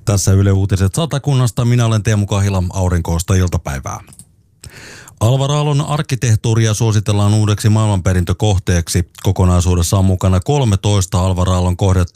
Tässä Yle Uutiset Satakunnasta. Minä olen Teemu Kahila. Aurinkoista iltapäivää. Alvar Aallon arkkitehtuuria suositellaan uudeksi maailmanperintökohteeksi. Kokonaisuudessa on mukana 13 Alvar Aallon kohdetta